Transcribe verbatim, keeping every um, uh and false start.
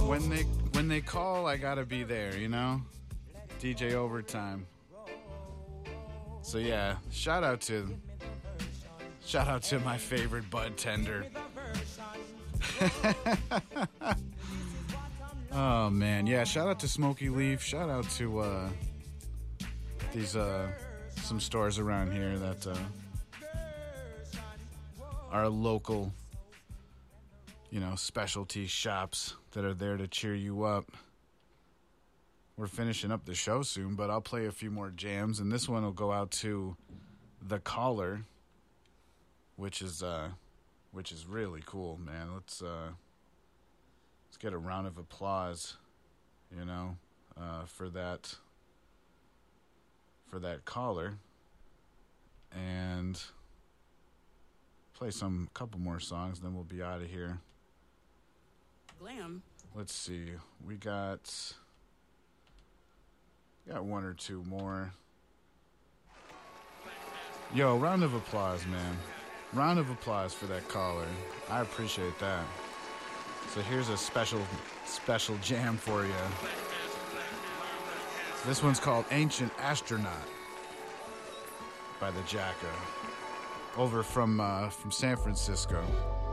when they when they call, I gotta be there, you know? D J Overtime. So yeah, shout out to shout out to my favorite bud tender. Oh man, yeah, shout out to Smoky Leaf, shout out to uh these uh some stores around here that uh are local, you know, specialty shops that are there to cheer you up. We're finishing up the show soon, but I'll play a few more jams, and this one will go out to The Caller, which is uh which is really cool, man. Let's uh let's get a round of applause, you know, uh for that for that caller, and play some couple more songs, then we'll be out of here. Glam. Let's see. We got got one or two more. Yo, round of applause, man. Round of applause for that caller. I appreciate that. So here's a special special jam for you. This one's called Ancient Astronaut by the Jacka, over from uh, from San Francisco.